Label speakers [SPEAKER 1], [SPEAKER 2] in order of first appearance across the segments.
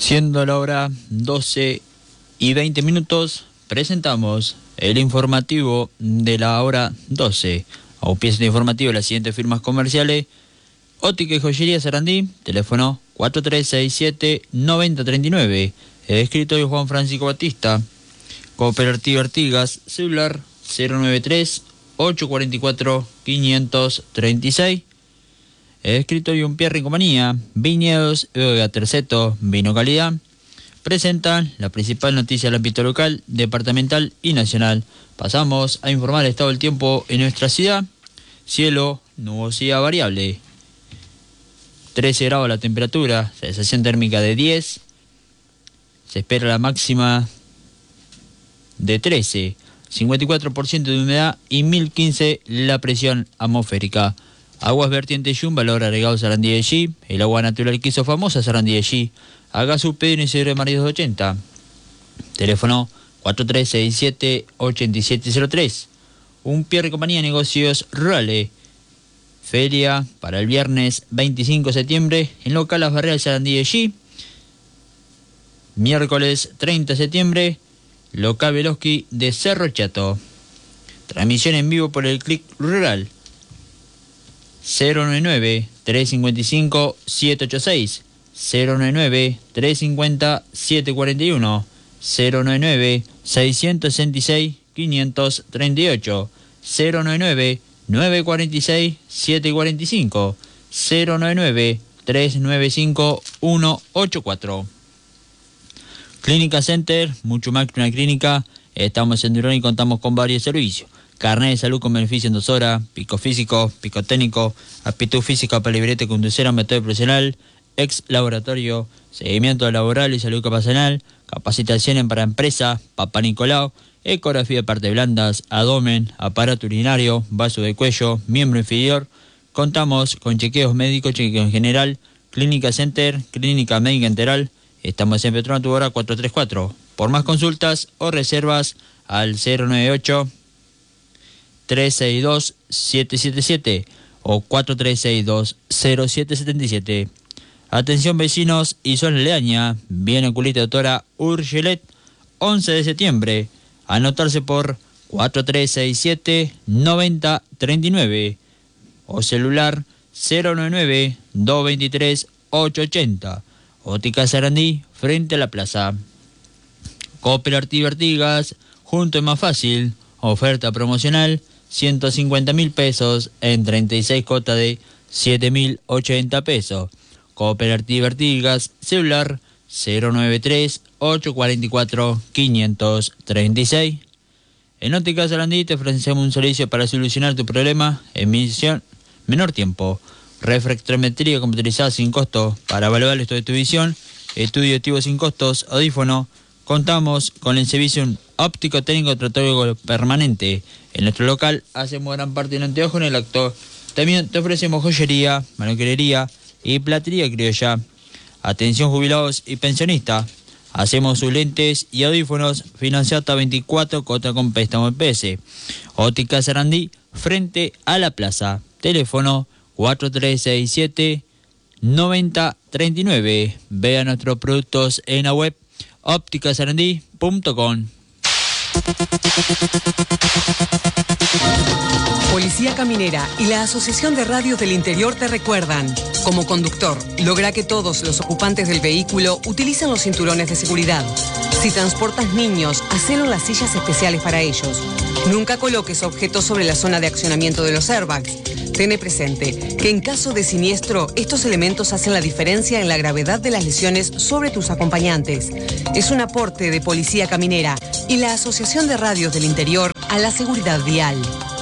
[SPEAKER 1] Siendo la hora 12:20, presentamos el informativo de la hora 12. Auspicia el informativo de las siguientes firmas comerciales: Óptica y Joyería Sarandí, teléfono 4367-9039. Escritorio Juan Francisco Batista. Cooperativa Artigas, celular 093-844-536. Escritorio Unpierre y Compañía, Viñedos Vega Terceto, Vino Calidad, presentan la principal noticia del ámbito local, departamental y nacional. Pasamos a informar el estado del tiempo en nuestra ciudad. Cielo, nubosidad variable. 13 grados la temperatura, sensación térmica de 10. Se espera la máxima de 13. 54% de humedad y 1015 la presión atmosférica. Aguas vertientes Yum, valor agregado Sarandí de G. El agua natural que hizo famosa Sarandí de G. Haga su pedido en Isidro de María 280. Teléfono 4367-8703. Unpierre y Compañía, Negocios Rurales. Feria para el viernes 25 de septiembre en local Las Barreras Sarandí de G. Miércoles 30 de septiembre, local Veloski de Cerro Chato. Transmisión en vivo por el Click Rural. 099-355-786, 099-350-741, 099-666-538, 099-946-745, 099-395-184. Clínica Center, mucho más que una clínica. Estamos en Durán y contamos con varios servicios: carnet de salud con beneficio en 2 horas, pico físico, pico técnico, aptitud física para librete conducera, método profesional, ex laboratorio, seguimiento laboral y salud ocupacional, capacitación para empresa, Papá Nicolau, ecografía de partes blandas, abdomen, aparato urinario, vaso de cuello, miembro inferior. Contamos con chequeos médicos, chequeo en general. Clínica Center, clínica médica integral. Estamos en Petrona Tubora 434. Por más consultas o reservas al 098-362-777 o 4362-0777. Atención vecinos y zona aledaña. Viene oculista doctora Urgelet, 11 de septiembre. Anotarse por 4367-9039 o celular 099-223-880. Óptica Sarandí, frente a la plaza. Cooperativa Artigas, junto es más fácil. Oferta promocional, 150.000 pesos en 36 cuotas de 7.080 pesos. Cooperativa Artigas, celular 093-844-536. En Óptica Sarandí te ofrecemos un servicio para solucionar tu problema en menor tiempo. Refractometría computarizada sin costo para evaluar el estado de tu visión. Estudio activo sin costos, audífono. Contamos con el servicio óptico técnico traumatólogo permanente. En nuestro local hacemos gran parte del anteojo en el acto. También te ofrecemos joyería, manuquería y platería criolla. Atención jubilados y pensionistas. Hacemos sus lentes y audífonos financiados hasta 24 cuotas con préstamo en PS. Óptica Sarandí, frente a la plaza. Teléfono 4367-9039. Vea nuestros productos en la web ópticasarandí.com.
[SPEAKER 2] Policía Caminera y la Asociación de Radios del Interior te recuerdan: como conductor, logra que todos los ocupantes del vehículo utilicen los cinturones de seguridad. Si transportas niños, hacelo en las sillas especiales para ellos. Nunca coloques objetos sobre la zona de accionamiento de los airbags. Ten presente que en caso de siniestro, estos elementos hacen la diferencia en la gravedad de las lesiones sobre tus acompañantes. Es un aporte de Policía Caminera y la Asociación de Radios del Interior a la seguridad vial.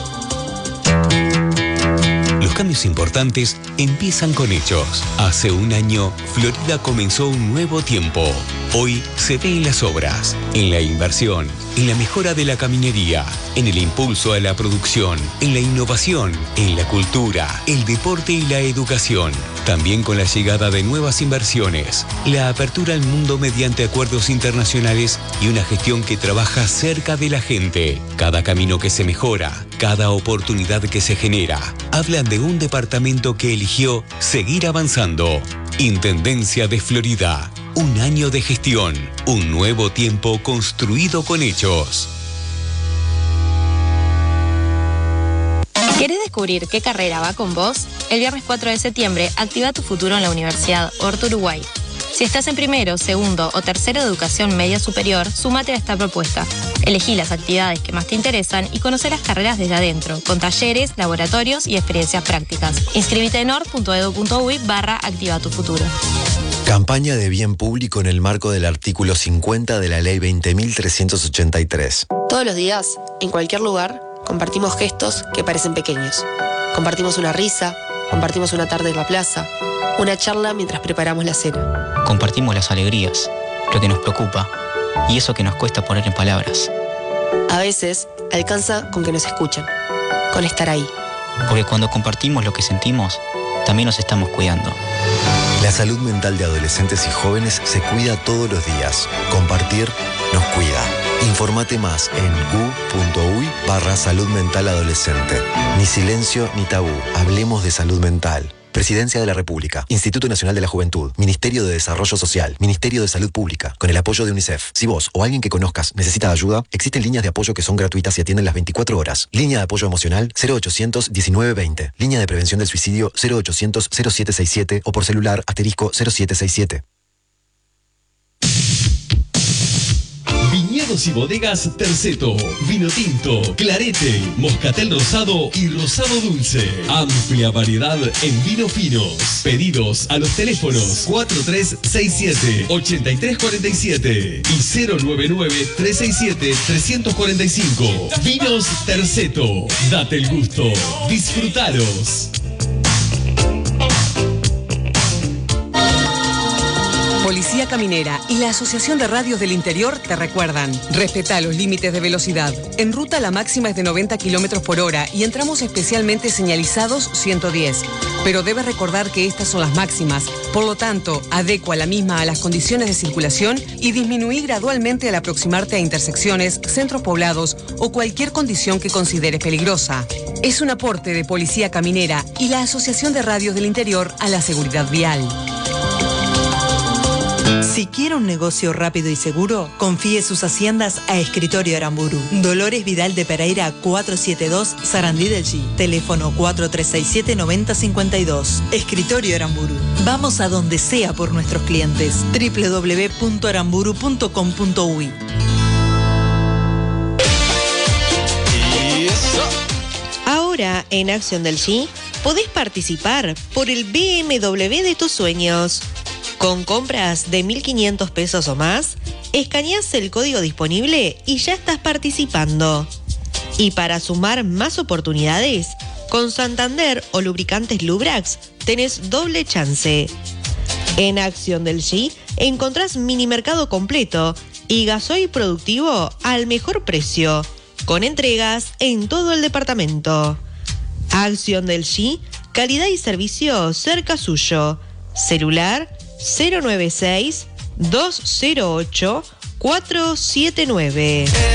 [SPEAKER 3] Los cambios importantes empiezan con hechos. Hace un año, Florida comenzó un nuevo tiempo. Hoy se ve en las obras, en la inversión, en la mejora de la caminería, en el impulso a la producción, en la innovación, en la cultura, el deporte y la educación. También con la llegada de nuevas inversiones, la apertura al mundo mediante acuerdos internacionales y una gestión que trabaja cerca de la gente. Cada camino que se mejora, cada oportunidad que se genera, hablan de un departamento que eligió seguir avanzando. Intendencia de Florida. Un año de gestión, un nuevo tiempo construido con hechos.
[SPEAKER 4] ¿Querés descubrir qué carrera va con vos? El viernes 4 de septiembre, activa tu futuro en la Universidad Horto Uruguay. Si estás en primero, segundo o tercero de educación media superior, sumate a esta propuesta. Elegí las actividades que más te interesan y conoce las carreras desde adentro, con talleres, laboratorios y experiencias prácticas. Inscríbete en hort.edu.uy/activa tu futuro.
[SPEAKER 5] Campaña de bien público en el marco del artículo 50 de la Ley 20.383.
[SPEAKER 6] Todos los días, en cualquier lugar, compartimos gestos que parecen pequeños. Compartimos una risa, compartimos una tarde en la plaza, una charla mientras preparamos la cena.
[SPEAKER 7] Compartimos las alegrías, lo que nos preocupa y eso que nos cuesta poner en palabras.
[SPEAKER 6] A veces, alcanza con que nos escuchen, con estar ahí.
[SPEAKER 7] Porque cuando compartimos lo que sentimos, también nos estamos cuidando.
[SPEAKER 5] La salud mental de adolescentes y jóvenes se cuida todos los días. Compartir nos cuida. Infórmate más en gu.uy/salud mental adolescente. Ni silencio ni tabú. Hablemos de salud mental. Presidencia de la República, Instituto Nacional de la Juventud, Ministerio de Desarrollo Social, Ministerio de Salud Pública, con el apoyo de UNICEF. Si vos o alguien que conozcas necesita ayuda, existen líneas de apoyo que son gratuitas y atienden las 24 horas. Línea de apoyo emocional 0800 1920. Línea de prevención del suicidio 0800 0767 o por celular *0767.
[SPEAKER 8] Viñedos y bodegas Terceto, vino tinto, clarete, moscatel rosado y rosado dulce. Amplia variedad en vinos finos. Pedidos a los teléfonos 4367-8347 y 099-367-345. Vinos Terceto, date el gusto, disfrutalos.
[SPEAKER 2] Policía Caminera y la Asociación de Radios del Interior te recuerdan: respetá los límites de velocidad. En ruta la máxima es de 90 km por hora y en tramos especialmente señalizados 110. Pero debes recordar que estas son las máximas. Por lo tanto, adecua la misma a las condiciones de circulación y disminuí gradualmente al aproximarte a intersecciones, centros poblados o cualquier condición que consideres peligrosa. Es un aporte de Policía Caminera y la Asociación de Radios del Interior a la seguridad vial.
[SPEAKER 9] Si quiere un negocio rápido y seguro, confíe sus haciendas a Escritorio Aramburu. Dolores Vidal de Pereira 472, Sarandí del G. Teléfono 4367-9052. Escritorio Aramburu. Vamos a donde sea por nuestros clientes. www.aramburu.com.uy.
[SPEAKER 10] Ahora, en Acción del G, podés participar por el BMW de tus sueños. Con compras de 1.500 pesos o más, escaneás el código disponible y ya estás participando. Y para sumar más oportunidades, con Santander o lubricantes Lubrax tenés doble chance. En Acción del G encontrás mini mercado completo y gasoil productivo al mejor precio, con entregas en todo el departamento. Acción del G, calidad y servicio cerca suyo. Celular 096-208-479.